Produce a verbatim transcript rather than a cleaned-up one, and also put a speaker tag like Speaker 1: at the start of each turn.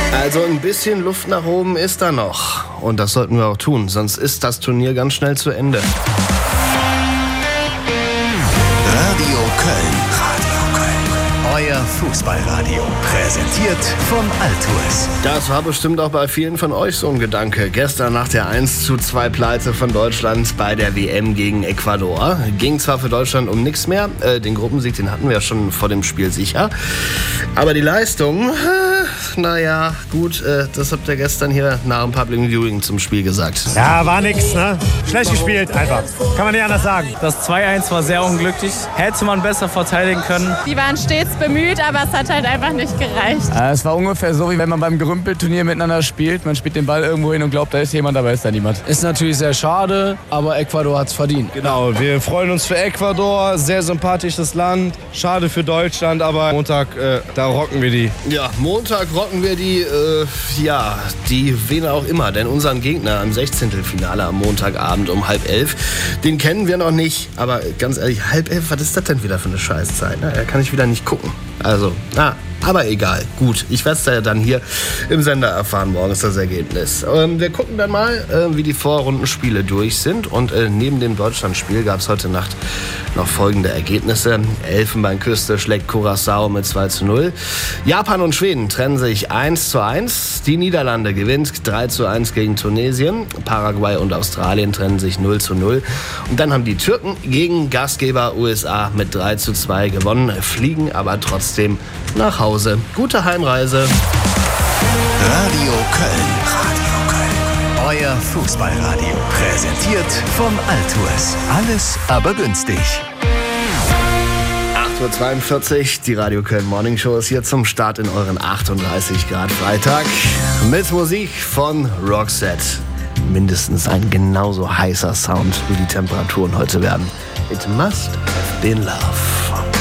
Speaker 1: Also ein bisschen Luft nach oben ist da noch. Und das sollten wir auch tun, sonst ist das Turnier ganz schnell zu Ende.
Speaker 2: Radio Köln. Radio Köln. Euer Fußballradio. Präsentiert von Altues.
Speaker 1: Das war bestimmt auch bei vielen von euch so ein Gedanke. Gestern nach der eins zu zwei Pleite von Deutschland bei der W M gegen Ecuador. Ging zwar für Deutschland um nichts mehr. Äh, den Gruppensieg, den hatten wir ja schon vor dem Spiel sicher. Aber die Leistung, äh, naja, gut, äh, das habt ihr gestern hier nach dem Public Viewing zum Spiel gesagt.
Speaker 3: Ja, war nix, ne? Schlecht gespielt, einfach. Kann man nicht anders sagen.
Speaker 4: Das zwei eins war sehr unglücklich. Hätte man besser verteidigen können.
Speaker 5: Die waren stets bemüht, aber es hat halt einfach nicht gereicht.
Speaker 6: Ja, es war ungefähr so, wie wenn man beim Gerümpelturnier miteinander spielt. Man spielt den Ball irgendwo hin und glaubt, da ist jemand, aber ist da niemand.
Speaker 7: Ist natürlich sehr schade, aber Ecuador hat's verdient.
Speaker 8: Genau, wir freuen uns für Ecuador. Sehr sympathisches Land. Schade für Deutschland, aber Montag, äh, da rocken wir die.
Speaker 1: Ja, Montag rocken wir die, äh, ja, die wen auch immer. Denn unseren Gegner im Sechzehntelfinale am Montagabend um halb elf, den kennen wir noch nicht. Aber ganz ehrlich, halb elf, was ist das denn wieder für eine Scheißzeit? Ne? Da kann ich wieder nicht gucken. Also, na, aber egal. Gut, ich werde es ja dann hier im Sender erfahren, morgens das Ergebnis. Ähm, wir gucken dann mal, äh, wie die Vorrundenspiele durch sind. Und äh, neben dem Deutschlandspiel gab es heute Nacht noch folgende Ergebnisse. Elfenbeinküste schlägt Curaçao mit zwei zu null. Japan und Schweden trennen sich eins zu eins. Die Niederlande gewinnt drei zu eins gegen Tunesien. Paraguay und Australien trennen sich null zu null. Und dann haben die Türken gegen Gastgeber U S A mit drei zu zwei gewonnen, fliegen aber trotzdem nach Hause. Gute Heimreise.
Speaker 2: Radio Köln. Radio Köln. Euer Fußballradio. Präsentiert von Altues. Alles aber günstig.
Speaker 1: acht Uhr zweiundvierzig, die Radio Köln Morning Show ist hier zum Start in euren achtunddreißig Grad Freitag. Mit Musik von Roxette. Mindestens ein genauso heißer Sound, wie die Temperaturen heute werden. It must have been love.